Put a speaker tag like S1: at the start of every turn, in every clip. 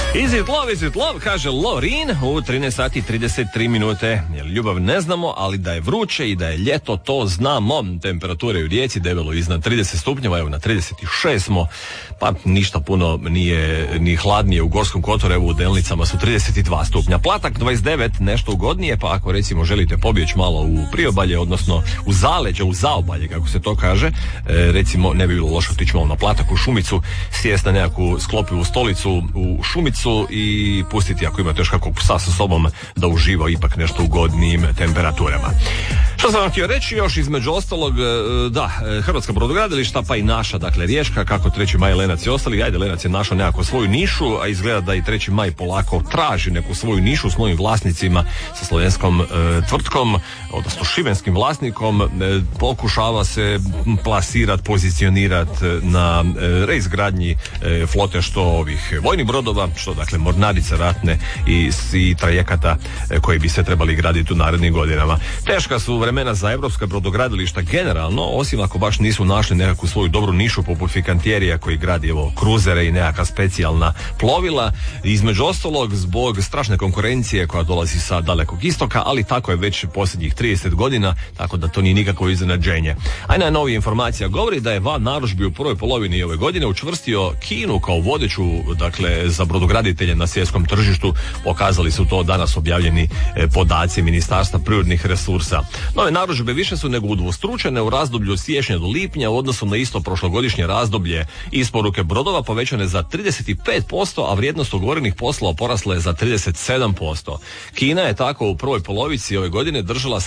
S1: Is it love, kaže Lorin u 13 sati 33 minute. Jer ljubav ne znamo, ali da je vruće i da je ljeto, to znamo. Temperature u Rijeci debelo iznad 30 stupnjeva, evo na 36 smo, pa ništa puno nije ni hladnije u Gorskom kotaru, evo u Delnicama su 32 stupnja. Platak 29, nešto ugodnije, pa ako recimo želite pobjeći malo u priobalje, odnosno u zaleđe, u zaobalje, kako se to kaže, recimo ne bi bilo loše otići malo na Platak u Šumicu, sjest na nekakvu sklopivu stolicu u Šumicu i pustiti ako imate još kakvog psa sa sobom da uživa ipak nešto ugodnijim temperaturama. Što sam vam htio reći još između ostalog, da, hrvatska brodogradilišta pa i naša, dakle Riječka, kako 3. maj, Lenac i ostali, ajde Lenac je našao nekako svoju nišu, a izgleda da i 3. maj polako traži neku svoju nišu s novim vlasnicima, sa slovenskom tvrtkom, odnosno šibenskim vlasnikom, pokušava se plasirati, pozicionirati na reizgradnji flote što ovih vojnih brodova, što dakle mornarice ratne i trajekata koji bi se trebali graditi u narednim godinama. Teška su vremena za evropska brodogradilišta generalno, osim ako baš nisu našli nekakvu svoju dobru nišu poput Fincantiera koji gradi evo kruzere i nekakva specijalna plovila, između ostalog zbog strašne konkurencije koja dolazi sa Dalekog istoka, ali tako je već posljednjih 30 godina, tako da to nije nikakvo iznenađenje. A najnovija informacija govori da je van narudžbi u prvoj polovini ove godine učvrstio Kinu kao vodeću, dakle, za brodograditelje na svjetskom tržištu. Pokazali su to danas objavljeni podaci Ministarstva prirodnih resursa. Nove narudžbe više su nego udvostručene u razdoblju od siječnja do lipnja u odnosu na isto prošlogodišnje razdoblje. Isporuke brodova povećane za 35%, a vrijednost ugovorenih poslova porasla je za 37%. Kina je tako u prvoj polovici ove godine držala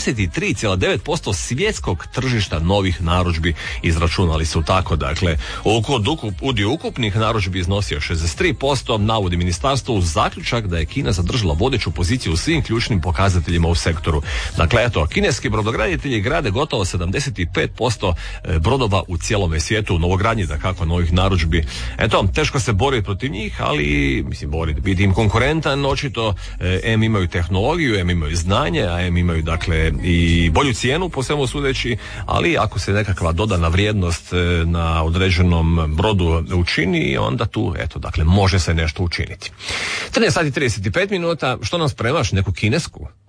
S1: 73,9% svjetskog tržišta novih narudžbi. Izračunali su tako, dakle, udio ukupnih narudžbi iznosio 63%, navodi ministarstvo uz zaključak da je Kina zadržala vodeću poziciju u svim ključnim pokazateljima u sektoru. Dakle, eto, kineski brodograditelji grade gotovo 75% brodova u cijelome svijetu, u novogradnji, da kako, novih narudžbi. Eto, teško se boriti protiv njih, ali, mislim, biti im konkurentan, očito, M imaju tehnologiju, M imaju znanje, a M imaju, dakle, i bolju cijenu, po svemu sudeći, ali ako se nekakva dodana vrijednost na određenom brodu učini, onda tu, eto, dakle, može se nešto učiniti. 13 sati 35 minuta, što nam spremaš, neku kinesku?